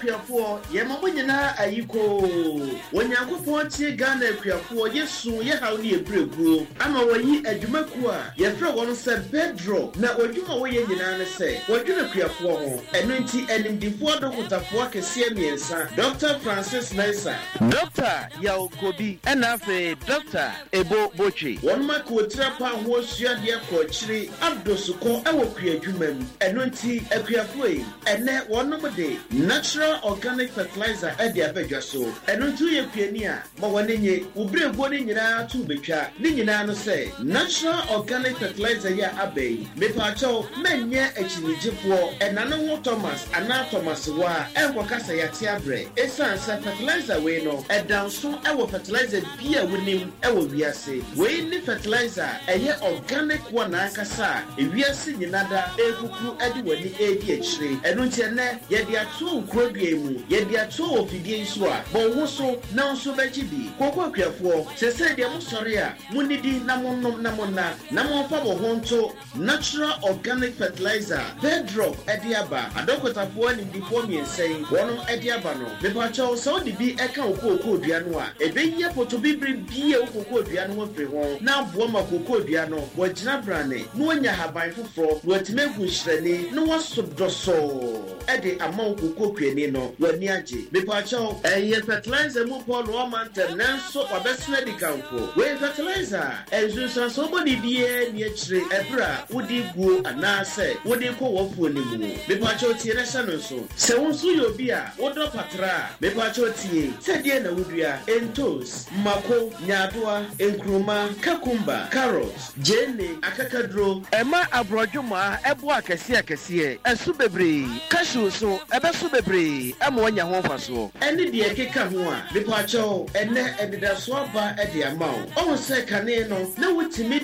akuafo ye mabonyina ayiko wonyankopon tie Ghana akuafo yesu ye hawo ne ebregu ama wayi adwumaku a ye frɛ won se Pedro na odwuma wo ye nyina ne se wodwuna akuafo ho eno nti animdifo dokotafo akese miensa Dr. Francis Mensah Dr. Yaokobi enafe Dr. Ebo Bochi won mako trapa ho suade akɔkyiri abdosuko ewo kuadwumam eno nti akuafo yi ene wonom de natural organic fertilizer e de abadwa so eno nti ye kuani a ma wonenye ubrego ne nyina tu betwa ne nyina no se natural organic fertilizer ya abai mepa chaw menye achinigifo enane ho Thomas ana Thomas wa enkokasa yate abre esansa fertilizer we no edanso ewo fertilizer bia wonim ewo wiase we ni fertilizer eye organic one akasa ewiase nyinada ekuku edi wani edi achire eno nti ene ye de ato ukrodua mu ye de ato ofidie nso a bo wo so na nso begibi kokwa akuafo sese de mo sori a munidi na monnom na monna na monfa bo honto natural organic fertilizer Pedro ediaba adokotafo ani difo miensen wono ediaba no mepacho so de bi eka okokodua no a ebenye potobibri bie okokodua no fre ho na abo ma okokodua no wagina brane no anya haban foforo no atimegu hyirani no wasodoso ede ama okokokuani no wani age mepacho eye fertilizer mu Paul Romanter nanso wabesna di kanfo we fertilizer ensunsan so body bie ni akire ebra wodi guo anase wodi ko wofo ni mu mepacho tie na sha no so se wonso yobi a wodo patra mepacho tie se die na wudua entos mako nyadoa enkruma kakumba carrots jene akakadro ema abrodwuma ebo akese esu bebre cashew so ebesu bebre ema wanya ho faso ene de keka ho a mepacho ene edidaso aba ede amawo o se kane no na wutimi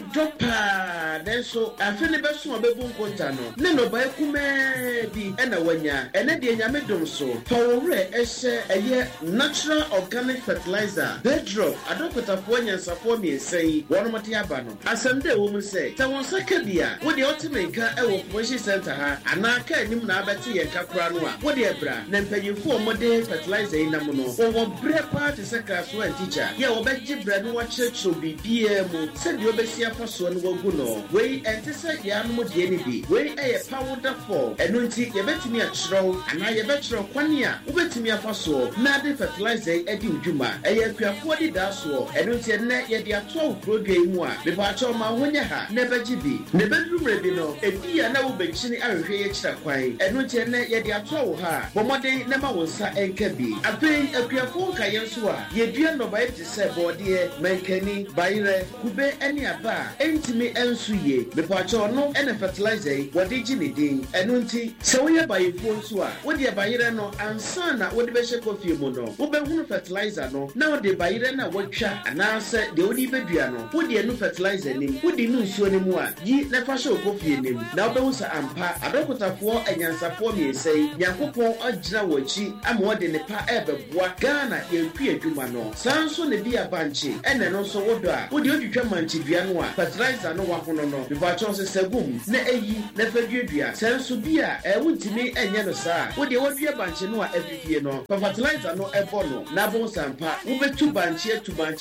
dopa denso afene beso abebu nkonta no ne no ba ekume bi ena wanya ene de nyame dom so fawore ehye eye natural organic fertilizer bedrock adokotafo nyansafo miensei wono mate aba no asemde wo mu se ta won saka bia wo de otimenka ewo promotion center ha anaka anim na abete ye kakura no a wo de ebra na mpanyefo omode fertilizer ina mu no wo bre party saka so and teacher ye wo beji bre no wo church bibia mu se de obesi afaso no wogu no we entese ya no de ni bi we eye powder for eno nti ye betimi achiro ana ye betiro kwani a wo betimi afaso na de fertilizer edi udwuma eye akuafo di daso eno nti ne ye de ato produe mu a be ba cho ma honya ha ne beji bi ne bedrumre bi no ebi ya na wo begini ahwehwe ye kira kwan eno nti ne ye de ato ha bomoden ne ma wonsa enka bi apen akuafo ka ye nso a ye dua no ba eti se bode menkani bayire kube eni aba entimi ensu ye be ba cho no ene fertilizer wode gini din eno nti se wo ye bayifo nso a wo de bayire no ansa na wo de be hye coffee mu no wo be hunu fertilizer no na wo de bayire na wotwa anase de woni bedua no wo de enu fertilizer nim wo de nu nsuo nim a yi na fa hye coffee nim na wo be hu sa ampa adokotafo anyansafo miesei yakopon agira wachi ama wo de ne pa ebeboa Ghana yenku adwuma no sanso ne bia banchi ene no so wodo a wo de odwitwa manchi dua no a fertilizer no wa hono no bifa chonse sagum na eyi na faduadua sanso bia wontimi enye no saa wo de wodua banchi no a afifie no fertilizer no ebo no na bon sampa wo betu banchi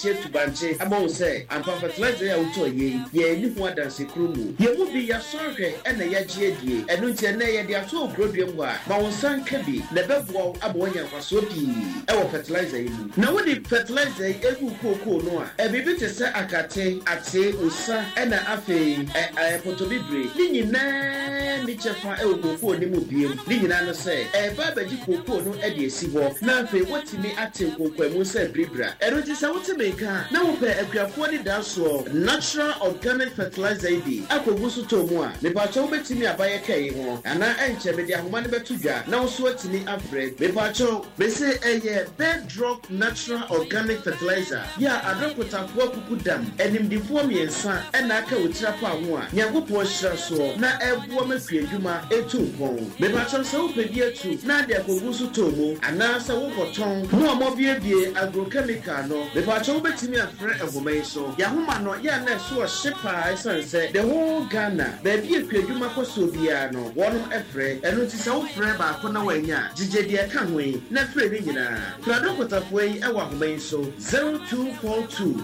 ama wo se ampa fertilizer ya wuto ye ni ho adanse kromu ye mu bi ya sorhwe ene ya giedie eno nti ene ye de ato produe mu a ma wo sanka bi na beboa abo wonya kwaso bi ewo fertilizer yi na wo de fertilizer egu kokoo no a ebibi te se akate ate osa ena afei potobibre ni nyina mi chefa ewo kokoo ni mu biem ni nyina no se ba baji kokoo no e de esibo na afei wotimi ate kokoo mu se bribra eno ti se wotimi ka na wo pe akuafo ni daso natural organic fertilizer bi akogusu to mu a me pa cho betimi abaye kai ho ana enche be dia homa ne betudwa na wo so atimi afre me pa cho be se eye bedrock natural organic fertilizer ya adokotafo kukudam enimdifo miensa ena aka wotira pa ho a nyagopo hyira so na ebo mafiadwuma etu pon me pa cho se wo pedi etu na de akogusu to mu ana se wo boton mo amobiebie agrochemical no me pa cho betimi afre ehoma yi so ya homa no ya na so shepa sense the whole Ghana baby ekwadwuma koso bia no wono efre eno ti se wo frɛ baako na wanya gye deɛ ka ho yi na frɛ ne nyinaa frɛ dɔkotafoɔ yi ɛwɔ ahoma yi so 0242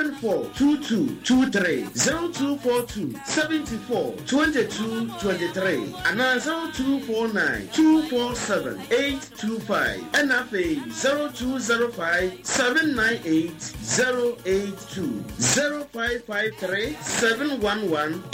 742223 0242 74 2223 ana 0249 247 825 and afei 0205 798 082 0553 711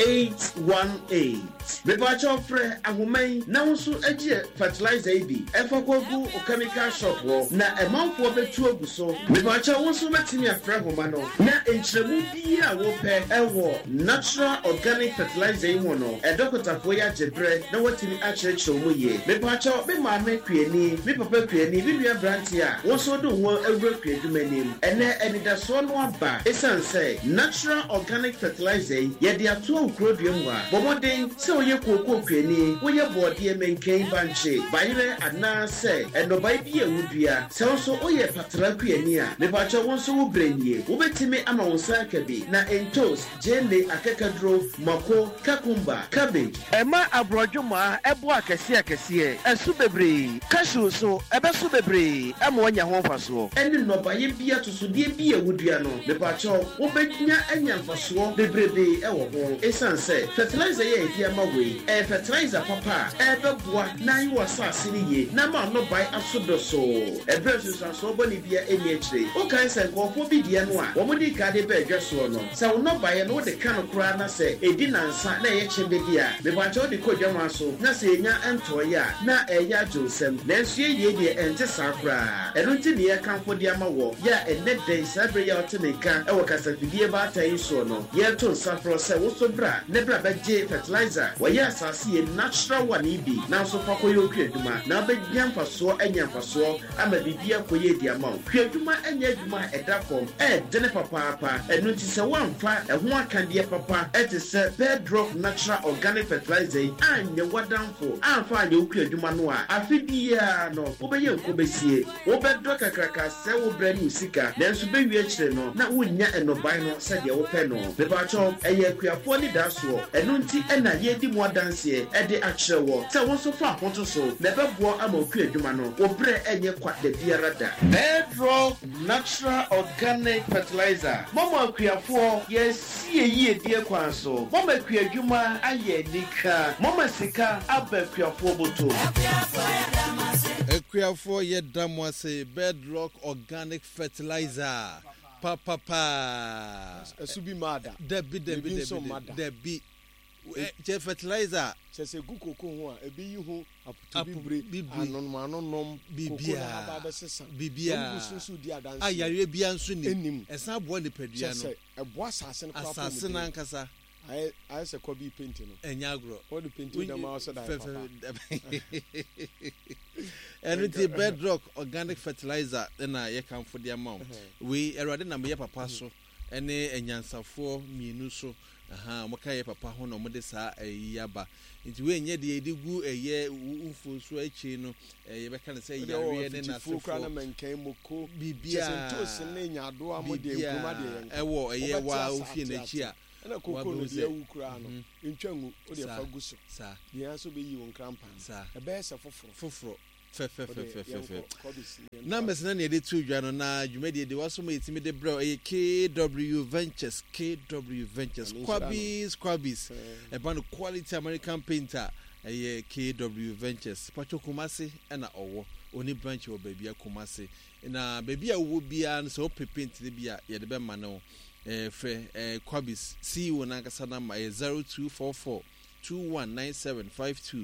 818 Mepacho frɛ ahoma yi na nso agye fertilizer yi bi ɛfa kɔgu o chemical shop wɔ na ɛmanfoɔ bɛtu agu so mepacho wo nso bɛtumi afrɛ ahoma no na nkyerɛmu bi a wɔpɛ ɛwɔ natural organic fertilizer yi ho no ɛdɔkotafoɔ yi agye brɛ na wɔtumi akyerɛkyerɛ mu yie mepacho me maame kuani me papa kuani me nua branti a wɔn nso de wɔn awura kuadwuma anim ɛnɛ ɛnidasoɔ no aba ɛsiane sɛ natural organic fertilizer yi yɛde ato awukuro dua mu a bɔmmɔden sɛ woyɛ kooko kuani woyɛ bɔɔdeɛ menkɛn bankye bayerɛ anaasɛ ɛnɔbae bi a wodua sɛ wo nso woyɛ patra kuani a mepakyɛ wo nso wo brɛ nie wobɛtumi ama wo nsa aka bi na entos gyele akakaduro mako kakumba cabbage ɛma aborɔdwomaa ɛbo akɛseɛ ɛso bebree cashew so ɛbɛso bebree ɛma wɔnya ho mfasoɔ ɛne nnɔbaeɛ bi atosodeɛ bi a wodua no mepakyɛ wobɛnya anya mfasoɔ bebrebe ɛwɔ ho ɛsiane sɛ fertilizer yɛ ɛdi ama wei fertilizer papa a ɛbɛboa na ayɛ wɔ asase no yie na ma nnɔbae aso do so ɛberɛ nsusuasoɔ bɔ ne bia ɛni akyire wokae sɛ nkɔɔfoɔ bi deɛ no a wɔmode ka de bɛ adwa soɔ no sɛ wo nnɔbaeɛ no wode ka no koraa na sɛ ɛdi nansa na ɛyɛ kyɛmbɛ bi a mebakyɛ wode kɔ dwama so na sɛ ɛnya ɛntɔeɛ a na ɛyɛ adwo nsɛm nanso yɛyie deɛ ɛnte saa koraa ɛno nti ne yɛkamfo de ama wɔ yɛ a ɛnɛ dɛn saa berɛ yɛ a wɔte ne ka ɛwɔ kasafidie baata yi soɔ no yɛto nsaforɔ sɛ wo so bra ne bra bɛgye fertilizer wɔyɛ asase yɛ natural one yi bi nanso fa kɔyɛ okua adwuma na wobɛnya mfasoɔ anya mfasoɔ ama biribi akɔyɛ adi ama wo kua adwuma anya adwuma a ɛda fam ɛdene papaapa ɛno nti sɛ woamfa ɛho akadeɛ papa ɛte sɛ bedrock natural organic fertilizer yi anyɛ wadamfo amfa anyɛ wo kua adwuma no a afe biara no wobɛyɛ nkɔbɛsie wobɛdɔ kakraka sɛ wo brɛ ne wo sika nanso bɛwie akyire no na wonnya ɛnɔbae no sɛdeɛ wopɛ no mepakyɛw ɛyɛ akuafoɔ ne daa soɔ ɛno nti ɛna yɛdi mu adanseɛ ɛde akyerɛ wɔ sɛ wo nso fa ahoto so na ɛbɛboa ama okua adwuma no wo brɛ ɛnyɛ kwa da biara da bedrock natural organic fertilizer mɔmɔ akuafoɔ yɛsie yiedie kwan so mɔmɔ akua adwuma ayɛ nika mɔmɔ sika aba akuafoɔ boto akuafoɔ yɛda mo ase bedrock organic fertilizer papa Subi mada. Debi. Je fertilizer. Se guko ko ho a ebi yi ho aputu bibre anonom bibia. Bibia. Ayare bia nso ni. Esa bo ne padua no. Se ebo asase no kwa asase na nkasa. I se ko bi paint no. Enyagro. All the paint dem ma so da papa. And the bedrock organic fertilizer na ye kan for the amount. We erade na me papa so ene enyansafo mienu so maka ye papa ho no mo de sa ayaba nti we nye de edigu eye ufo so achi no ye beka ne say yare ne na so fo na menkan moko bibia sentos ne nyado amode nkuma de yen ewo eye wa ofie na chi a na koko no de awu kura no ntwangu o de fa guso sa de so be yi won krampan e be se foforo fe numbers na ne de tu dwa no na dwumadi de waso ma yetimi de bro KW Ventures Kwabis eba no quality American painter KW Ventures pacho Kumasi na owo oni branch wo baby Kumasi na baby a wo bia no so paint de bia ye de be ma no Kwabis CEO na nkasa na ma 0244 219752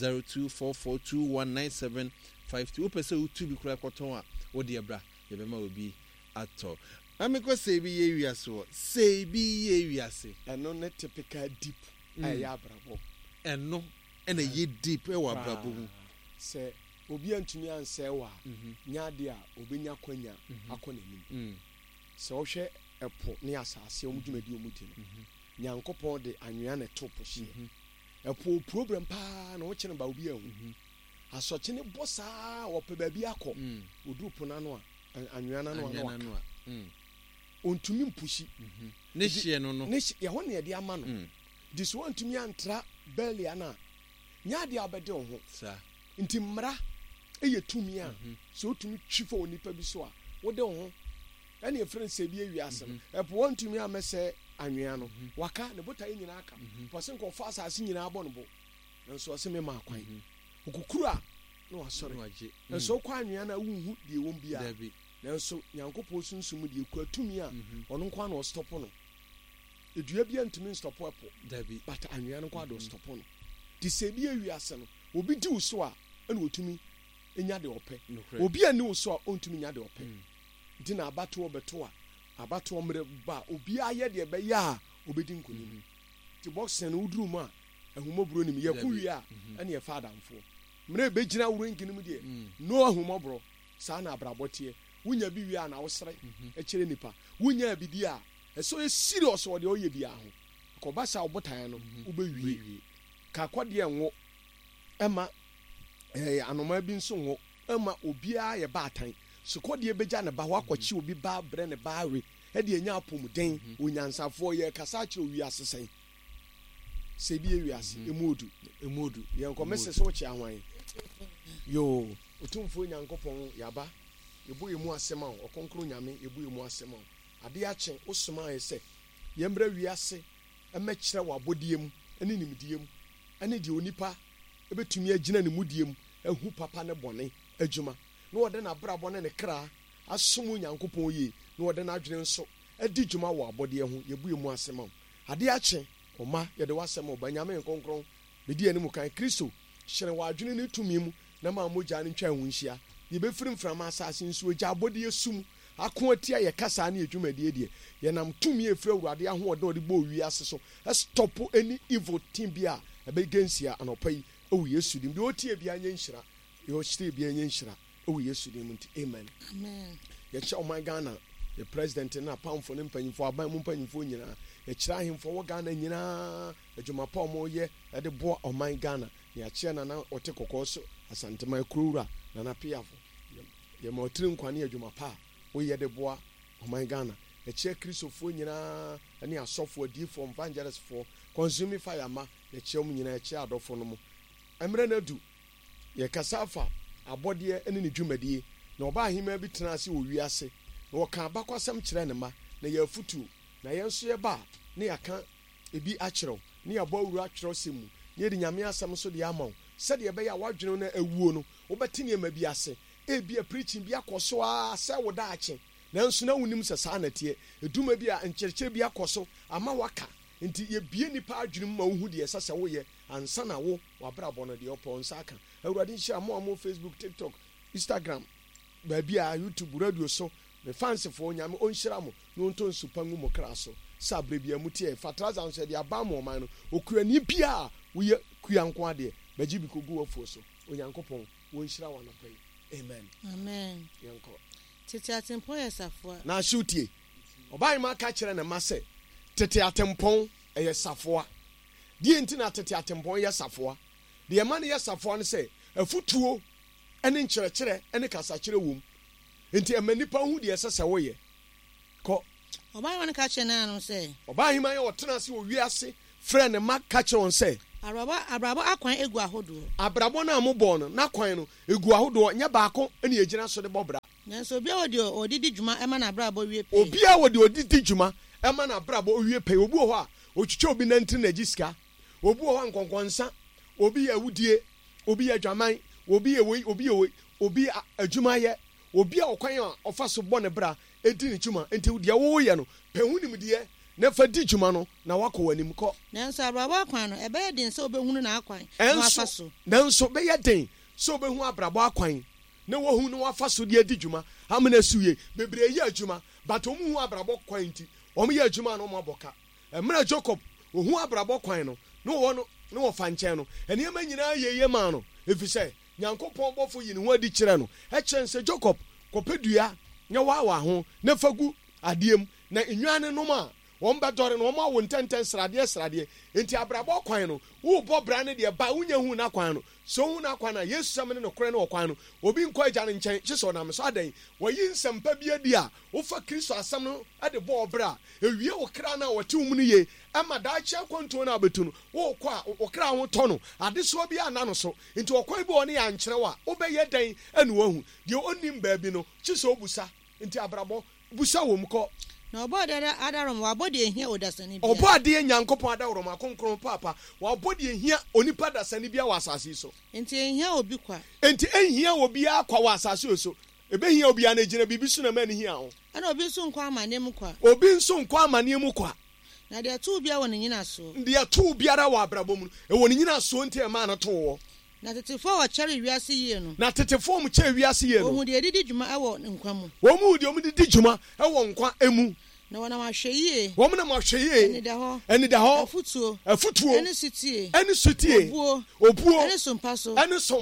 0244219752 upese utu bi kura koton a wo de bra ye be ma obi ato ameko say bi ye wiaso say bi ye wiase eno ne typical deep ya brabo eno ena ye deep e wa brabo hu se obi antumi anse wa nya de a obenya kwanya akonanim se wo hwe epo ne asase omdwumadi omuti nyankopon de anwea ne topo hye epo problem pa na wo kire ba obi ahu asoche ne bossa wo pe ba bi akọ odupo na no a anwea na no ontumi mpushi ne hye no ne ye ho ne de ama no this one tumi antra belia na nya de abede ho sa nti mmara ɛyɛ tumi a so tumi twifa onipa bi so a wode ho ɛne efrɛ sɛ bi awiase no ɛpo wɔntumi a mɛsɛ anwea no waka ne botae nyinaa aka pɔse nkɔfa asase nyinaa bɔ no bo nanso ɔse me ma akwan okukuru a na wasɔre nanso wokɔ anwea no a wonhu deɛ wɔm biara nanso nyankopɔn sunsum deɛ kura tumi a ɔno nkwa na ɔstɔpo no edua bia ntumi stɔpo ɛpo but anwea no nkwa de ɔstɔpo no te sɛ bi awiase no obi di wo so a ɛna otumi enya de ɔpɛ obi ani wo so a ɔntumi nya de ɔpɛ nti na abatoɔ bɛto a abatoɔ mmerɛ ba obi ayɛ deɛ bɛyɛ a obɛdi nkonim nti boxing no woduru mu a ahumɔborɔ nim yɛko wie a ɛne yɛfa adamfoɔ mmerɛ bɛgyina woro nkinim deɛ no ahumɔborɔ saa na abrabɔteɛ wonya bi wie a na wosere ɛkyerɛ nipa wonya bi di a ɛsɛ serious wɔ deɛ ɔyɛ bi a ho kɔba sa wobotae no wobɛwie kakɔdeɛ ngo ɛma anoma bi nso ngo ɛma obiara yɛ baatan sukɔdeɛ bɛgya ne ba wakɔkye obi ba brɛ ne ba awe ɛde anya apɔmuden onyansafoɔ yɛ kasa kyerɛ owiase sɛn sɛ bi ewiase emodu yɛn kɔ mɛsɛ sɛ wɔkye ahwan yo otumfo nyankopɔn yaba ebu emu asɛm a ɔkɔnkoro nyame ebu emu asɛm a ade akye osoma ayɛ sɛ yɛmbrɛ wiase ɛmɛkyerɛ wɔ abɔdeɛ mu ɛne nimdeɛ mu ɛne deɛ onipa ɛbɛtumi agyina ne mudie mu ahu papa ne bɔne adwuma na wɔde na abrabɔ ne ne kra asom nyankopɔn yie na wɔde na adwene nso adi dwuma wɔ abɔdeɛ ho yɛbu emu asɛm a ade akye ɔma yɛde wasɛm ɔba nyame nkronkron bedi anim kan kristo hyerɛn wɔ adwene ne tumi mu na ma mogya ne ntwa ho nhyia yɛbɛfiri mframa asase nso agya abɔdeɛ sum ako atia yɛ kasa ne adwumadie deɛ yɛnam tumi efiri awurade ahoɔden ɔde bɔ owi ase so stop any evil team bi a ɛbɛgansia anɔpa yi ɛwɔ yesu dim deɛ ɔtie bia nyɛ nhyira yɛhyire bia nyɛ nhyira ɛwɔ yesu dim nti amen yɛkyɛ ɔman ghana the president na pamfo ne mpanyimfo aban mu mpanyimfo nyinaa yɛkyerɛ ahemfo wɔ ghana nyinaa adwuma pa ɔmo yɛ ɛde boa ɔman ghana na yɛakyerɛ nana ɔte kɔkɔɔ so asantema kurowura nana piafo yɛma ɔtiri nkwane adwuma pa a woyɛ de boa ɔman ghana yɛkyerɛ kristofoɔ nyinaa ne asɔfoɔ diifoɔ evangelistfoɔ consuming fire ma yɛkyerɛ mu nyinaa yɛkyerɛ adɔfo no mu mmerɛ no adu yɛkasa afa abɔdeɛ ne ne dwumadie na ɔba ahema bi tena ase wɔ wiase na wɔka abakɔsɛm kyerɛ ne ma na yɛafutuo na yɛn nso yɛba a ne yɛaka ebi akyerɛw ne yɛabɔ awuro atwerɛ sɛ mu ne yɛde nyame asɛm so de ama wo sɛdeɛ ɛbɛyɛ a woadwene no awuo no wobɛte nneɛma bi ase ebia preaching bi akɔ so a sɛ wo daakye nanso na wonim sɛ saa nateɛ eduma bi a nkyerɛkyerɛ bi akɔ so ama waka nti yɛbie nipa adwene mu ma wohu deɛ ɛsɛ sɛ woyɛ ansa na wo wabrabɔ no deɛ ɔpɔ nsa aka awurade nhyira mo Facebook TikTok Instagram baabi a YouTube radio so me fansifo nyame onhyira mo na onto nsupa ngu mo kra so sa brebia mutie fatraza nso de aba mo man no okura ni bia a woyɛ kua nko ade bagyi bi kogu wafo so onyankopɔn wonhyira wa no pɛ amen yanko tete atempɔn yɛ safoa na hwutie ɔban ma ka kyerɛ ne ma sɛ tete atempɔn ɛyɛ safoa die nti na tete atempɔn yɛ safoa de ma ne yɛ safoa no sɛ afutuo ɛne nkyerɛkyerɛ ɛne kasakyerɛ wom nti ɛma nipa hu deɛ ɛsɛ sɛ woyɛ kɔ ɔban ma no ka kyerɛ na no sɛ ɔban hima yɛ ɔtena ase wɔ wiase frɛ ne ma ka kyerɛ wɔn sɛ abrabɔ akwan egu ahodoɔ abrabɔ no a mobɔ no n'akwan no egu ahodoɔ nyɛ baako ɛne yɛgyina so de bɔ bra nanso obiara wɔde odidi dwuma ɛma na abrabɔ wie pɛ obiara wɔde odidi dwuma ɛma na abrabɔ wie pɛ obi wɔ hɔ a otwitwa obi nantiri na gyi sika obi wɔ hɔ a nkɔnkɔnsa obi yɛ awudie obi yɛ adwaman obi yɛ wei obi adwuma yɛ obi a ɔkwan a ɔfa so bɔ ne bra edi ne dwuma nti deɛ wɔyɛ no pɛ hu nimdeɛ na fa di dwuma no na wakɔ w'anim kɔ nanso abrabɔ akwan no ɛbɛyɛ den sɛ obɛhunu na akwan na wafa so nanso bɛyɛ den sɛ obɛhu abrabɔ akwan na wɔhu na wafa so de adi dwuma amena suye bebree yɛ adwuma but ɔmo hu abrabɔ kwan nti ɔmo yɛ adwuma no ɔmo abɔka ɛmena Jacob ohu abrabɔ kwan no na wɔ no na wɔfa nkyɛn no ɛnneɛma nyinaa yɛ ma no efisɛ nyankopɔn bɔfo yi ne ho adi kyerɛ no ɛkyerɛ sɛ Jacob kɔpɛ dua nyɛ waawa ho na fagu adeɛm na nnwan ne nom a wɔn bɛdɔre no wɔn awo ntɛntɛn sradeɛ nti abrabɔ kwan no wobɔ bra ne deɛ ba wonya hu na kwan no so hu na kwan na yesu sɛm ne no korɛ no wɔ kwan no obi nkɔ agya no nkyɛn hye sɛ ɔnam so adan wɔyi nsɛmpa bi adi a wofa kristo asɛm no de bɔ ɔbrɛ a ewie wo kra no a wɔte wo mu no ye ɛma daakye akwantuo no a bɛtu no wokɔ a wo kra ho tɔ no adesoa bi ana no so nti ɔkwan bi wɔ ne yɛ ankyerɛw a wobɛyɛ dan ɛne wahu deɛ ɔnnim baabi no hye sɛ obusa nti abrabɔ busa wɔ mu kɔ na ọbọ adarom wabọ de ehia odasani bia ọbọ ade nyankopon adarom akonkron papa wabọ de ehia onipa dasani bia wɔ asase so enti ehia obi kwa enti ehia obi akwa wɔ asase so ebehia obi ana gyina bibi so na mani hia ho ana obi nso nkwa amane mu kwa obi nso nkwa amane mu kwa na de tu bia wɔ ne nyina so de tu biara wɔ abrabɔ mu e wɔ ne nyina so enti e ma na to wɔ na tetefo wɔ kyɛre wiase yie no na tetefo mu kyɛ wiase yie no ohun de didi dwuma ɛwɔ nkwa mu wɔn mu de wɔn didi dwuma ɛwɔ nkwa emu na wɔn ahwɛ yie wɔn na mahwɛ yie ɛni da hɔ afutuo ɛne sitie obuo ɛne sompa so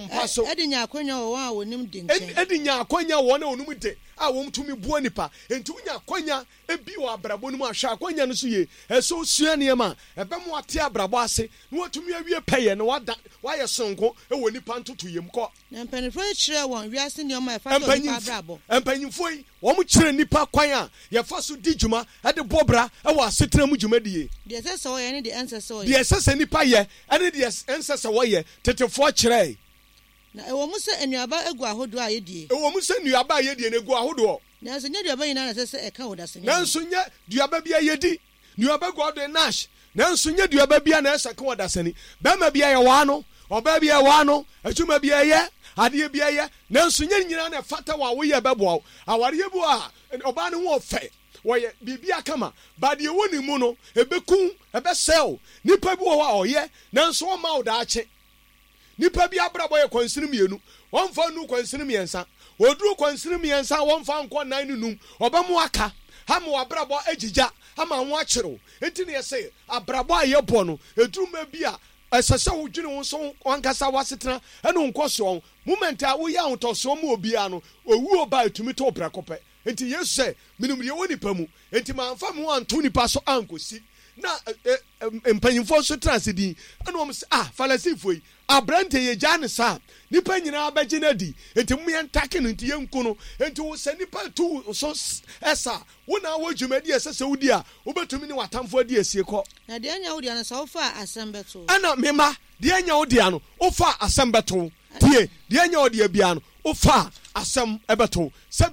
ɛde nya akonya wɔ wɔn a wɔnim de nkyɛn ɛde nya akonya wɔn a wɔnim de a wɔn tumi bua nipa enti wonya akonya ebi wɔ abrabɔ no mu ahwɛ akonya no so yie ɛso sua nneɛma ɛbɛmo ate abrabɔ ase na watumi awie pɛyɛ na wayɛ sonko ɛwɔ nipa ntoto yam kɔ na mpanyinfoɔ kyerɛ wɔn wiase nneɛma ɛfa so nipa abrabɔ mpanyinfoɔ yi wɔn kyerɛ nipa kwan a yɛfa so di dwuma ɛde bɔ bra ɛwɔ asetena mu dwumadie deɛ ɛsɛ sɛ wɔyɛ ne deɛ ɛnsɛ sɛ wɔyɛ deɛ ɛsɛ sɛ nipa yɛ ɛne deɛ ɛnsɛ sɛ wɔyɛ tetefoɔ kyerɛ na ɛwɔ mu sɛ nnuaba egu ahodoɔ a yɛdie ɛwɔ mu sɛ nnuaba a yɛdie na egu ahodoɔ nanso nyɛ duaba nyinaa na ɛsɛ sɛ ɛka odasani nanso nyɛ duaba bi a yɛdi nnuaba gu ahodoɔ nash nanso nyɛ duaba bi a na ɛsɛ ka odasani bɛrima bi a yɛwɔ ano ɔbaa bi a yɛwɔ ano adwuma bi a yɛ adeɛ bi a yɛ nanso nyɛ nyinaa na ɛfata wɔ a woyɛ bɛboa wo awareɛ bi a ɔbaa no ho ɔfɛ wɔyɛ biribi akama badeɛ wɔ ne mu no ɛbɛkum ɛbɛsɛw nipa bi wɔ hɔ a ɔyɛ nanso ɔma wo daakye nipa bi abrabɔ yɛ kwansini mmienu wɔmfa nu kwansini mmiɛnsa oduru kwansini mmiɛnsa wɔmfa nkɔ nan no num ɔbɛmo aka hama wabrabɔ agyigya hama ho akyerew enti ne yɛsɛ abrabɔ a yɛbɔ no ɛduruma bi a ɛsɛ sɛ wodwene wo so wankasa wasetena ɛne nkɔsoɔ moment a woyɛ ahotɔsoɔ mu obiara no owuo ba atumi to prɛko pɛ enti yesu sɛ menim deɛ wɔ nipa mu enti mamfa me ho anto nipa so ankɔsi na mpanyimfoɔ so tena ase din ɛne wɔm sɛ farisifoɔ yi abrante yɛgya ne saa nipa nyinaa bɛgye no adi enti moyɛntake no nti yɛnku no enti wo sɛ nipa tu so ɛsa wo na wɔ dwumadi ɛsɛ sɛ wodi a wobɛtumi ne watamfoɔ adi asie kɔ na deɛ anya wo deɛ no sɛ wofa asɛm bɛto ɛna mema deɛ anya wo deɛ no wofa asɛm bɛto tie deɛ anya wo deɛ bia no wofa asɛm ɛbɛto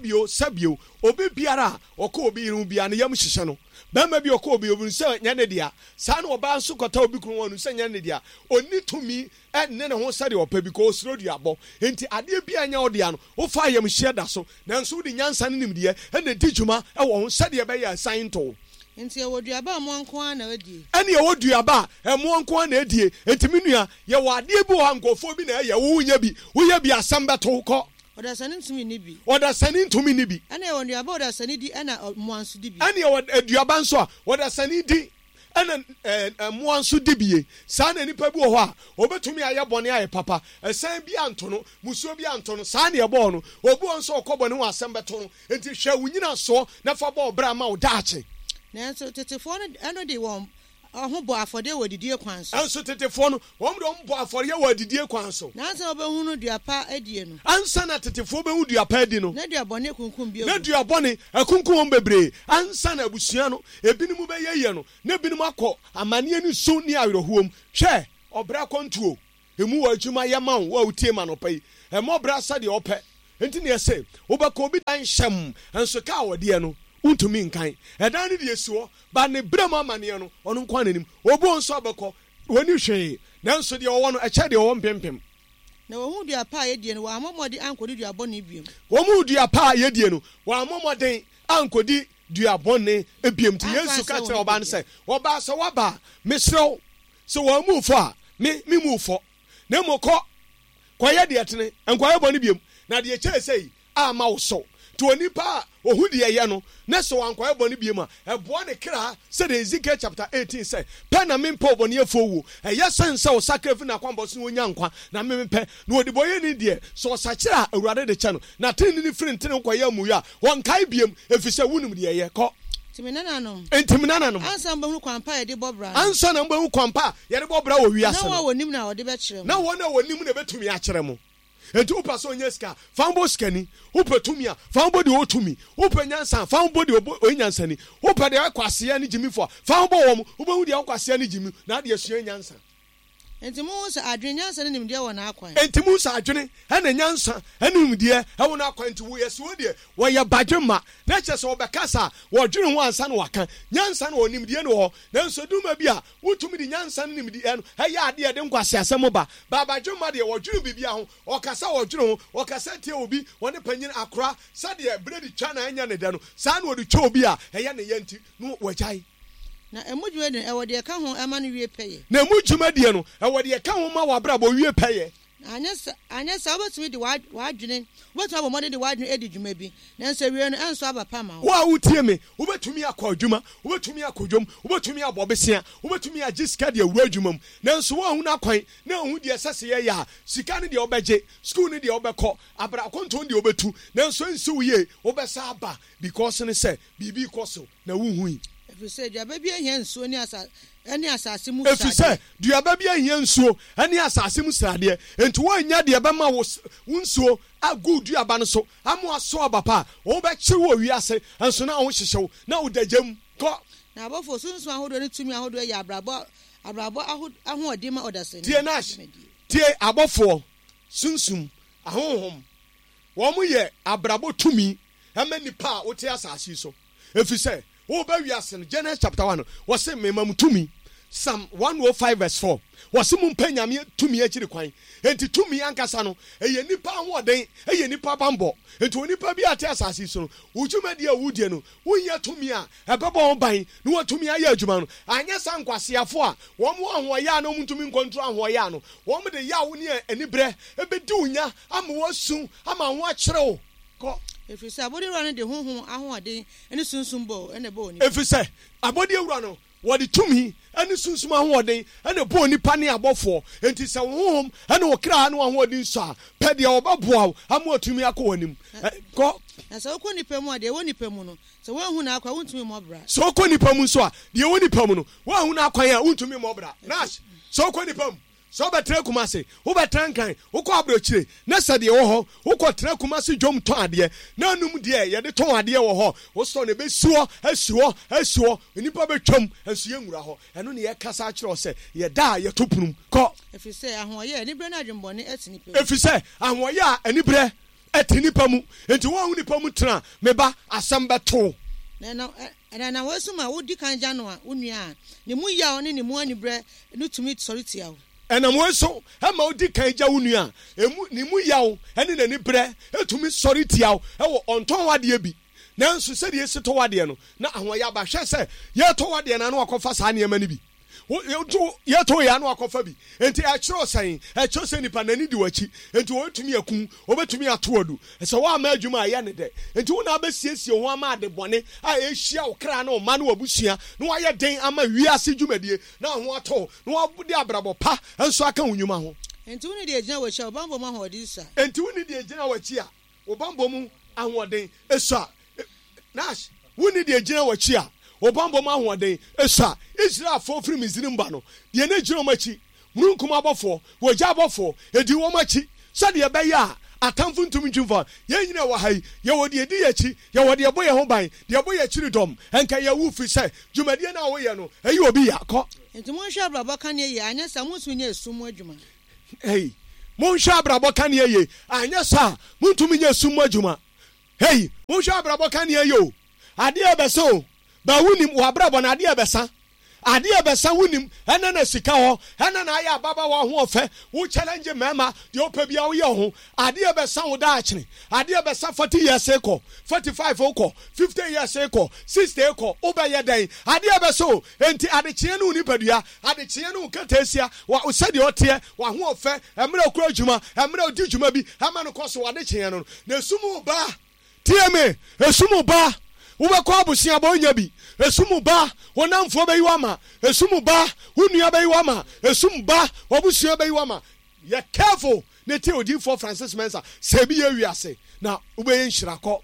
sɛbio obi biara a ɔkɔ obi yere mu bia no yam hyehyɛ no bɛrima bi ɔkɔ obi sɛ nyɛ ne dea saa na ɔbaa nso kɔta obi kunu wɔn no sɛ nyɛ ne dea ɔni tumi ɛne ne ho sɛdeɛ ɔpɛ bi kɔ osuro duabɔ enti adeɛ bi a nyɛ wo dea no wofa ayamhyɛ da so nanso wode nyansa ne nimdeɛ ɛna di dwuma ɛwɔ ho sɛdeɛ ɛbɛyɛ asan to nti ɛwɔ duaba a mmoa nko a na adie ɛne ɛwɔ duaba a ɛmmoa nko a na adie enti me nua yɛwɔ adeɛ bi wɔ ha nkɔfoɔ bi na ɛyɛ woyɛ bi asɛm bɛto kɔ ɔdasani ntumi ni bi ɔdasani ntumi ni bi ɛna ɛwɔ duaba ɔdasani di ɛna mmoa nso di bi ɛne ɛwɔ duaba nso a ɔdasani di ɛna mmoa nso di bie saa na nipa bi wɔ hɔ a obɛtumi ayɛ bɔne ayɛ papa ɛsan bi anto no musuo bi anto no saa na ɛbɔɔ no obi wɔ nso ɔkɔ bɔne ho asɛm bɛto no enti hwɛ wo nyina soɔ na fa bɔɔ brɛ ama wo daakye nanso tetefoɔ no ɛno de wɔn ɔho bɔ afɔdeɛ wɔ didie kwan so ɛnso tetefoɔ no wɔn de wɔn bɔ afɔdeɛ wɔ didie kwan so nansa wɔbɛhu no duapa adie no ansa na tetefoɔ bɛhu duapa adi no na duabɔne kunkum bi na duabɔne akunkum wɔn bebree ansa na abusua no ebinom bɛyɛ yie no na ebinom akɔ amanneɛ ne so ne awerɛhoɔ mu hwɛ ɔbrɛ akɔntuo emu wɔ adwuma yɛ ma wo a wotie ma no pɛ yi ɛmɔ ɔbrɛ sɛdeɛ ɔpɛ enti ne yɛsɛ wobɛkɔ obi dan hyɛm nso kaa wɔdeɛ no untumi nkan ɛdan ne deɛ si hɔ ba ne brɛ mu amanneɛ no ɔno nkwa n'anim obi nso abɛkɔ wɔni hwee nanso deɛ ɔwɔ no ɛkyɛ deɛ ɔwɔ mpempem na wɔn duapa a yɛdie no wɔn amɔmɔden ankɔdi duabɔne biem wɔn mu duapa a yɛdie no wɔn amɔmɔden ankɔdi duabɔne ebiem ti yesu ka kyerɛ ɔbaa no sɛ ɔbaa sɛ wɔba mesrɛw sɛ wɔn mu fɔ a me mu fɔ na mu kɔyɛ deɛ tene nkɔyɛ bɔne biem na deɛ kyerɛ sɛ yi ama wo so to onipa a ohu deɛ yɛ no na sɛ wankɔyɛ bɔne biem a ɛboa ne kra sɛdeɛ Ezekiel chapter 18 sɛ pɛ na mempɛ ɔbɔneɛfoɔ wuo ɛyɛ sɛn sɛ wo sakra fi na kwanbɔ so wonya nkwa na mempɛ na wɔde bɔyɛ ne deɛ sɛ ɔsakyerɛ a awurade de kyɛ no na tene ne firi ntene nkɔyɛ amuyi a wɔnkae biem ɛfiri sɛ wonim deɛ yɛ kɔ timinananom ansa mbahu kwampa yɛde bɔbra ansa na mbahu kwampa yɛde bɔbra wɔ wiase na wɔ nim na wɔde bɛkyerɛ mu na wɔn na wɔnim na betumi akyerɛ mu enti wopa so onye ska fambo skani wopa tumi a fambo de otumi wopa nyansa fambo de onyansani wopa de akwase ne gimifo fambo wɔ mu wobehu de akwase ne gimi na de asua nyansa enti mu sa adwene nyansa ne nimdeɛ wɔ na akwan enti mu sa adwene ɛna nyansa ɛne nimdeɛ ɛwɔ na akwan enti wo yɛso de wɔyɛ badwema na kyɛ sɛ wɔbɛkasa wɔdwene ho ansa na waka nyansa na onimdeɛ no hɔ na nso duma bi a wotumi de nyansa ne nimdeɛ no ɛyɛ ade de nkwase asɛm ba badwema de wɔdwene bibia ho ɔkasa wɔdwene ho ɔkasa tie obi wɔne panyin akora sɛdeɛ bredi twa na anya ne da no saa na wɔde twa obi a ɛyɛ ne yɛnti no wɔgyae na emudwuma de ɛwɔ de ka ho ɛma no wie pɛyɛ na emudwuma de no ɛwɔ de ka ho ma wabra bo wie pɛyɛ anya sa wobɛtumi de wadwene wobɛtumi abɔ mmɔden de wadwene adi dwuma bi na nso wie no ɛnso aba pa ma wo a wotie me wobɛtumi akɔ adwuma wobɛtumi akɔ dwom wobɛtumi abɔ besia wobɛtumi agye sika de awura adwuma mu na nso woahu no akwan na ohu deɛ ɛsɛ sɛ yɛyɛ a sika no deɛ wobɛgye skul no deɛ wobɛkɔ abrakonton deɛ wobɛtu na nso nsi wo yie wobɛsa aba because ne sɛ biribi kɔ so na wohui efisɛ duaba bi ahia nsuo ne asase mu sradeɛ efisɛ duaba bi ahia nsuo ne asase mu sradeɛ enti woanya deɛ bɛma wo nsuo agu duaba no so amu aso abapa wo bɛkye wo wiase nso na wo hyehyew na wo dagyam kɔ na abɔfo sunsun ahodo ne tumi ahodo yɛ abrabɔ ahoɔden ma ɔdasɛ tie nash tie abɔfo sunsun ahohom wɔn yɛ abrabɔ tumi ɛmɛ nipa a wote asase so efisɛ wo ba wiase no Genesis chapter 1 wo se memam tumi Psalm 105 verse 4 wo se mu mpanyame tumi akiri kwan enti tumi ankasa no eye nipa ahoden eye nipa bambo enti onipa bi ate asase so no ujuma de awudie no wonya tumi a ebebo ban no watumi aye adwuma no anya sankwaseafo a wo mo ahoya no mutumi nkontro ahoya no wo mo de ya wo ne anibre ebedi unya ama wo sun ama ho akyerɛw ko efisɛ abɔde wura no de honhom ahoɔden ne sunsum bɔ ɛna bɔ oni efisɛ abɔde wura no wɔde tumi ne sunsum ahoɔden ɛna bɔ nipa ne abɔfoɔ enti sɛ honhom ɛna okra no ahoɔden so a pɛ deɛ wɔbɛboa wo ama otumi akɔ wanim kɔ na sɛ wokɔ nipa mu a deɛ wɔ nipa mu no sɛ woahu na akwa wontumi mmɔbra sɛ wokɔ nipa mu nso a deɛ wɔ nipa mu no woahu na akwan a wontumi mmɔbra nash sɛ wokɔ nipa mu so betre kumase wo betre nkan wo kɔ abrochire na sɛde wo ho wo kɔ tre kumase dwom tɔn ade na num de ye de tɔn ade wo ho wo so ne be suo asuo nipa betwam asu ye nwura ho ɛno ne ye kasa kyerɛ sɛ ye da ye topunum kɔ efisɛ ahoye ni bre na adwembɔne atini pe efisɛ ahoye a anibre atini pa mu enti wo hu nipa mu tena meba asɛm beto na wasuma wodi kan gya no a wonua ne mu yaw ne mu anibre no tumi sɔre tia wo ɛnam wo so ɛma wodi kan gya wo nua emu ne mu yaw ɛne n'ani brɛ etumi sɔre tiaw ɛwɔ ɔntɔn wadeɛ bi nanso sɛdeɛ esi tɔ wadeɛ no na ahoyɛ abahwɛ sɛ yɛtɔ wadeɛ na no akɔfa saa nneɛma no bi yɛtɔ yɛ no akɔfa bi enti ɛkyerɛ sɛ nipa n'ani di wakyi enti wɔtumi aku wɔbɛtumi ato adu sɛ wɔama adwuma a ɛyɛ ne dɛ enti wo na abɛsiesie ho ama ade bɔne a ɛhyia wo kra na ɔma no wabusua na wɔayɛ den ama wiase dwumadie na ho atɔ na wɔde abrabɔ pa nso aka wo nnwuma ho enti wo ne deɛ gyina wɔkyi a wɔbambɔ mu ahoɔden sa enti wo ne deɛ gyina wɔkyi a wɔbambɔ mu ahoɔden ɛsa nash wo ne deɛ gyina wɔkyi a obambo ma hoɔden esa Israel fo firi Misrim ba no de ne gyina machi mununkum abɔfo wogya abɔfo edi wo machi sɛde ɛbɛyɛ a atamfo ntumi ntwimfa yɛn nyina wɔ ha yi yɛwɔ de edi yakyi yɛwɔ de ɛbɔ yɛ ho ban de ɛbɔ yɛ kyiri dɔm ɛnka yɛwu fi sɛ dwumadie na woyɛ no ɛyɛ obi yakɔ enti monhwɛ abrabɔ ka ne yɛ anya sa monso nya esum adwuma monhwɛ abrabɔ ka ne yɛ anya sa montumi nya esum adwuma monhwɛ abrabɔ ka ne yɛ o ade ɛbɛso ba wunim wabrabɔ na ade ɛbɛsa wunim ɛna na sika hɔ ɛna na ayɛ ababa wɔ ho ɔfɛ wo challenge mɛma deɛ ɔpɛ bia woyɛ ho ade ɛbɛsa wo da akyene ade ɛbɛsa 40 years kɔ 45 kɔ 50 years kɔ 60 kɔ wobɛyɛ dɛn ade ɛbɛsa enti adekyeɛ no wo nipadua adekyeɛ no wo katasia sɛdeɛ ɔteɛ waho ɔfɛ ɛmmerɛ okura adwuma ɛmmerɛ odi dwuma bi ama no kɔ so wadekyeɛ no na esum wo ba tie me esum wo ba wobɛkɔ abusua ba onya bi esum ba wonamfo bɛyi wama esum ba wonua bɛyi wama esum ba wobusua bɛyi wama yɛ careful ne te odifo Francis Mensa sɛ bi yɛ wiase na wobɛyɛ nhyirakɔ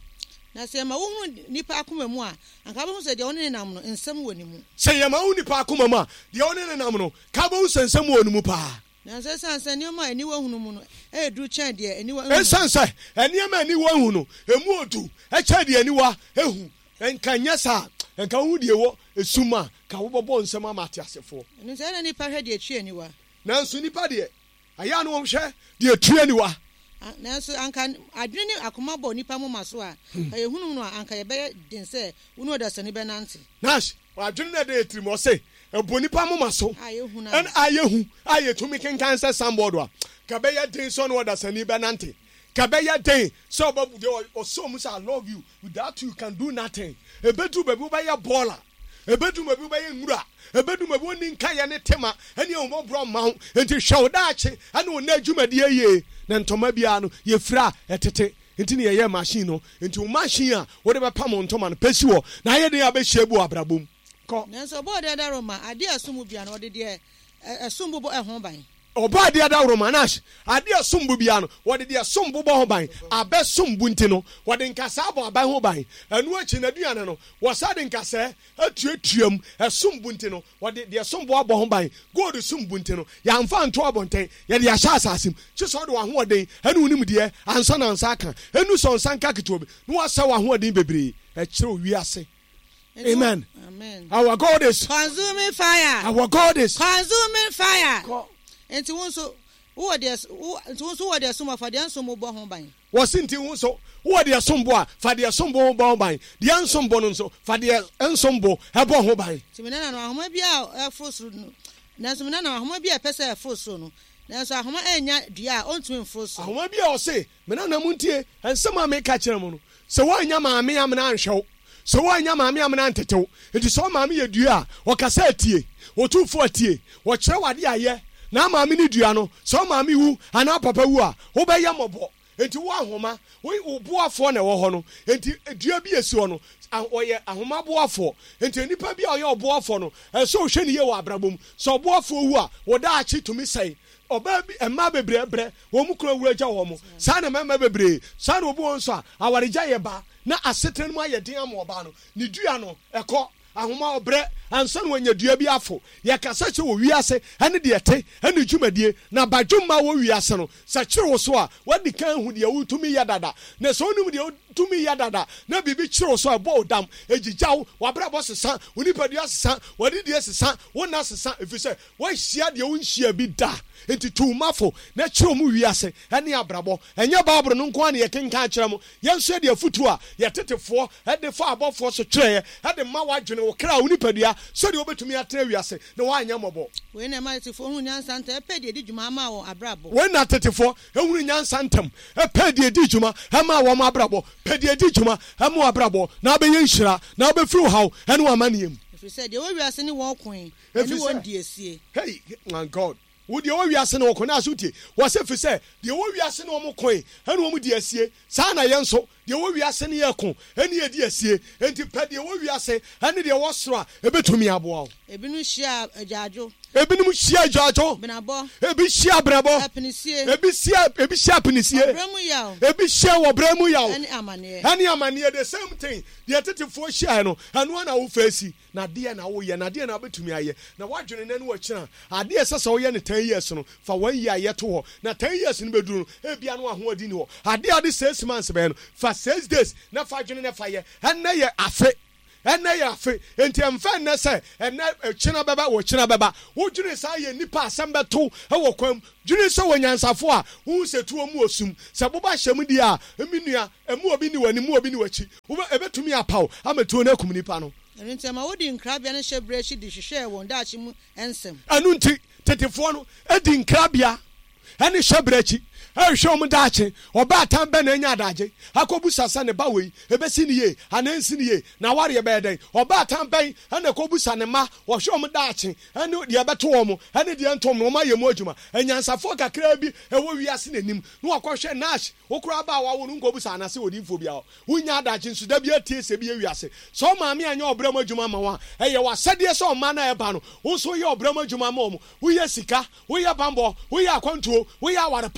na sɛ ma wo nipa akoma mu a anka ba hu sɛ de woni nam no nsɛm wɔ ni mu sɛ yɛ ma wo nipa akoma mu a de woni nam no ka ba hu sɛ nsɛm wɔ ni mu pa na sɛ sansa ni ma ani wɔ hunu mu no duru kyɛn de ani wɔ sansa ani ma ani wɔ hu no emu odu kyɛn de ani wɔ ehu enka nya sa enka hu de wɔ esuma ka wo bɔbɔ nsɛm ama ate asefo no sɛ na nipa hwɛ de atwi ani wɔ nanso nipa de aya no hwɛ de atwi ani wɔ nanso anka adwene akoma bɔ nipa mu ma so a ka yehunu no anka ye bɛyɛ den sɛ wo no da sani bɛnante nash adwene na de etiri mo se ebo nipa mu ma so en ayehu ayetumi kenkan sɛ sambod a ka bɛyɛ den so no da sani bɛnante ka bɛyɛ den so obabu de o so mu say I love you without you can do nothing ebedu bebu bɛyɛ baller ebedu bebu bɛyɛ ngura ebedu bebu ni nka ye ne tema ene o mo bro ma ho enti hwɛ odaache ane o na adwumadi ye na ntoma bia no ye fira etete enti ne ye machine no enti o machine a wo de bɛpa mo ntoma no pesi wo na ye den abɛhye bu abrabom ko nanso bo de da roma ade asum bia no de de asum bo ɛho ban oba de da roma nash ade asum bia no wo de asum bo ho ban abɛsum bu nti no wo de nkasa abo aban ho ban anu achi na duane no wo sa de nkasa atuatuam asum bu nti no wo de asum bo abo ho ban god sum bu nti no ya mfa nto abonten ye de ahya asasim chi so de wo ho den anu nim de ansa na ansa aka anu so nsa nka ketobi no wa sa wo ho den bebre kire wi ase. Amen. Amen. Our God is consuming fire. Our God is consuming fire. Enti wonso wo de wonso wo de asum fa de ansum bo ho ban. Wo sinti wonso wo de asum bo a fa de asum bo bo ban. De ansum bo no nso fa de ansum bo e bo ho ban. Timina na ahoma bia afrosuru no. Na timina na ahoma bia pese afrosuru no. Na so ahoma enya dua ontumi mfrosuru. Ahoma bia o se mena na muntie ensem a me ka kire mo no. Se wo anya maame amena anhwew. So why nya maame amena ntetew enti so maame ye dua a okasa atie otufo atie wo kire wade aye na maame ni dua no so maame wu ana papa wu a wo be ye mobo enti wo ahoma wo boafo na wo ho no enti dua bi esi ho no oye ahoma boafo enti nipa bi a oye boafo no so hwe ne ye wo abrabom so boafo wu a wo da achi tumi sei oba bi emma bebre wo mu kura wura gya wo mo sa na mema bebre sa na obo nso a awaregya ye ba na asetran mu ayedin amoba no ne dua no ekọ ahoma obre ansa no anya dua bi afo ye kasa che wo wiase ane de ete ane dwumadie na badwumma wo wiase no sa kire wo so a wadi kan hu de wutumi ya dada na so onum de tumi ya dada na bibi kire wo so a bo dam ejigyaw wabrabo sesa onipadua sesa wadi de sesa wona sesa efise wo hia de wo nhia bi da enti tumafo na kire mu wiase ane abrabo enye babro no nko ane ye kenkan kire mo yenso de afutu a ye tetefo ede fa abofo so kire ede ma wadwene wo kra onipadua so de obetumi atra wiase na wanya mobo we na ma tetefo hu nyansa ntam epedi edi dwuma ma wo abrabo we na tetefo ehunu nyansa ntam epedi edi dwuma ma wo abrabo pedi edi dwuma ma abrabo na be yenhira na be firi haw ene wa maniem if you said de wo wiase ni won kwen ene won die esie hey my god wo de wo wiase na wo kwen aso tie wo se fi se de wo wiase na wo mo kwen ene wo mo die esie sa na yenso de wo wiase ne yeko ene ye die esie enti pedi wo wiase ene de wo soro a ebetumi aboa ebinu hia ajajo ebinum hia ajajo benabo ebi hia brabo apinisie ebi hia apinisie bremu yawo ebi hia wo bremu yawo ani amane the same thing de tetefo hia no anu na wo faci na de na wo ye na de na betumi aye na wadwene nanu wo kira ade sese wo ye ne 10 years no fa 1 year ye to ho na 10 years no beduru ebia no ahoadi ni ho ade 6 months be no fa 6 days na fa dwene na fa ye na ye afe ene ya fe enti emfa ne se ene kina beba wo kina beba wo dwene sa ye nipa asem beto e wo kwam dwene so wo nyansafo a wo setuo mu osum se boba hyem di a eminua emu obi ni wani mu obi ni wachi wo ebetumi apaw ametuo na akum nipa no enti ama wo di nkrabia ne hyebrɛ di hwehwɛ won da akyi mu ensem anu nti tetefo no edi nkrabia ene hyebrɛ ehwe mu daache oba tambe na nya adaje akobu sasa ne bawei ebesi ne ye anansi ne ye na ware ye beden oba tambe na kobu sane ma wo hwe mu daache ene de beto wo mu ene de entom no ma ye mu adwuma enyansafo kakra bi ewo wiase nanim no akohwe nash okura ba wa wo no kobu sana se odinfo bia wonya adaje nsu da bia tie se bia wiase so maame anya obram adwuma ma wa eye wasade se o ma na eba no wo so ye obram adwuma ma wo wo ye sika wo ye bambo wo ye akwantuo wo ye awarepa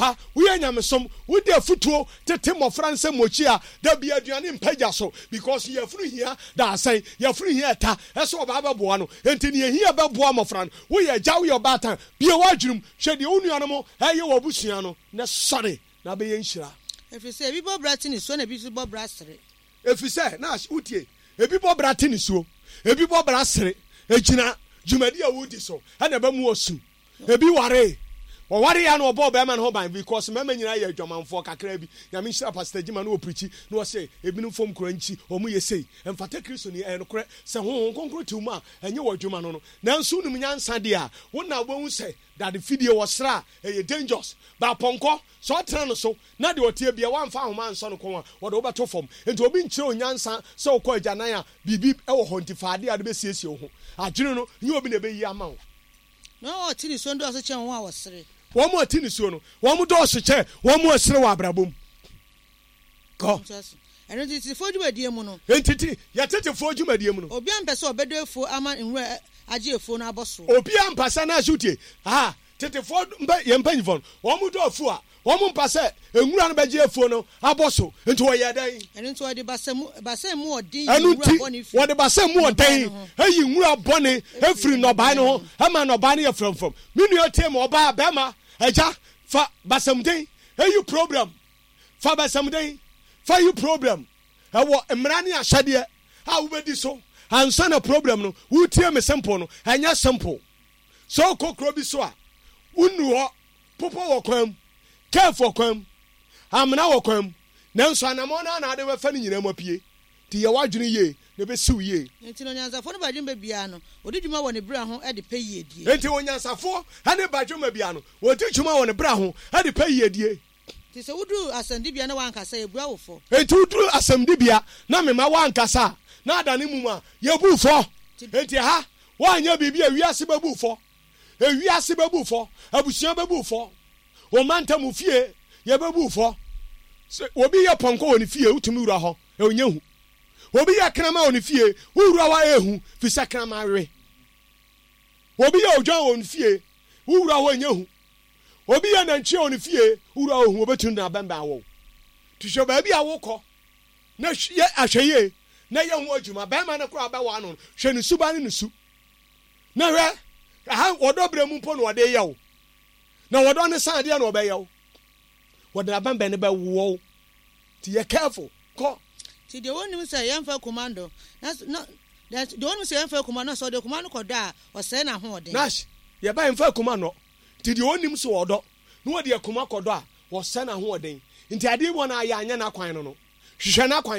woyɛ nyamesom wode afutuo tete mmɔfra nsɛ mmɔkyi a da bia aduane mpagya so because yɛfunu hia da asɛn yɛfunu hia ɛta ɛsɛ ɔbaa bɛboa no enti ne yɛhia bɛboa mmɔfra no woyɛ agya woyɛ ɔbaatan bia woadwenem hwɛ deɛ wo nua no mo ɛyɛ wɔ abusua no na sɔre na bɛyɛ nhyira ɛfiri sɛ ebi bɔ bra te ne suo na ebi nso bɔ bra sere ɛfiri sɛ na wotie ebi bɔ bra te ne suo ebi bɔ bra sere ɛgyina dwumadi a wodi so ɛna ɛbɛmu ɔsu ebi ware ɔware ya na ɔbɔ bɛrima no ho ban because mɛma nyinaa yɛ adwamanfoɔ kakra bi nyame nhyira pastor gyima no ɔpirikyi na ɔsɛ ebinom fam kora nkyi ɔmo yɛ sei ɛmfata kristo ni ɛyɛ nokorɛ sɛ honhom kronkron te mu a ɛnyɛ wɔ adwuma no no nanso wonim nyansa deɛ a wona wobɛhu sɛ dade fidie wɔ sra a ɛyɛ dangerous baapɔnkɔ sɛ ɔtena no so na deɛ ɔteɛ bia woamfa ahoma ansɔ no kɔn a wɔde wobɛto fam enti obi nkyerɛ wo nyansa sɛ wokɔ agyanan a biribi ɛwɔ hɔ nti faadeɛ a de bɛsiesie wo ho adwene no nyɛ obi na ɛbɛyi ama wo na ɔte ne suo ndo ɔso kyɛn ho a wɔsere wɔn mu ati ne suo no wɔn mu dɔɔso kyɛ wɔn mu asere wɔ abrabom kɔ ɛno nti tetefoɔ dwumadie mu no entiti yɛtetefoɔ dwumadie mu no obi ampɛ sɛ ɔbɛdɔ efuo ama nwura agye efuo no abɔ so obi ampa sɛ na ahyɛ tie tetefoɔ yɛn mpanyinfoɔ no wɔn mu dɔ afuo a wɔn mu mpa sɛ nwura no bɛgye efuo no abɔ so nti wɔyɛ dɛn ɛno nti wɔde basɛm mu ɔden ɛno nti wɔde basɛm mu ɔden eyi nwura bɔne efiri nnɔbae no ho ɛma nnɔbae no yɛ frɛmfrɛm mi nua tie ma ɔbaa bɛrima ɛgya fa basɛmden eyi program fa basɛmden fa yi program ɛwɔ mmara ne ahyɛdeɛ a wobɛdi so ansa na program no wotie me simple no ɛnyɛ simple so wokɔ kuro bi so a wonu hɔ popo wɔ kwan mu kɛf wɔ kwan mu amena wɔ kwan mu nanso anammɔ no anaade bɛfa no nyinaa mu apue nti yɛ w'adwene yie na ɛbɛsiw yie nti no onyansafoɔ no badwuma biara no ɔde dwuma wɔ ne berɛ ho de pɛ yiedie enti onyansafoɔ ne badwuma biara no wɔde dwuma wɔ ne berɛ ho de pɛ yiedie nti sɛ woduru asɛmdibea na wankasa yɛbua wo fɔ enti woduru asɛmdibea na mema wankasa a na adane mu a yɛbu fɔ enti ha woanyɛ biribi a wiase bɛbu fɔ ewiase bɛbu fɔ abusua bɛbu fɔ ɔmanta mu fie yɛbɛbu fɔ obi yɛ pɔnkɔ wɔ ne fie wotumi wura hɔ ɛwonyɛ hu obi yɛ krama wɔ ne fie wowura hɔ ɛhu fi sɛ krama we obi yɛ odwan wɔ ne fie wowura hɔ ɛnyɛ hu obi yɛ nantwie wɔ ne fie wowura hɔ hu wobɛtumi na bɛmbɛ awɔ nti hwɛ baabi a wokɔ na yɛ ahwɛ yie na yɛ ho adwuma bɛrima no koraa bɛwɔ ano no hwɛ ne suba ne ne su na hwɛ aha wɔdɔ berɛ mu mpo na wɔde yɛ wo na wɔdɔ ne san adeɛ na wɔbɛyɛ wo wɔde nabɛmbɛ no bɛwɔ wo nti yɛ careful kɔ nti deɛ wɔnim sɛ yɛmfa commando deɛ wɔnim sɛ yɛmfa commando sɛ ɔde commando kɔdɔ a ɔsɛe na ahoɔden nash yɛba yɛmfa commando nti deɛ wɔnim sɛ wɔdɔ na wɔde akoma kɔdɔ a wɔsɛe na ahoɔden nti adeɛ wɔ no ayɛ anyɛ no akwan no no hwehwɛ no akwan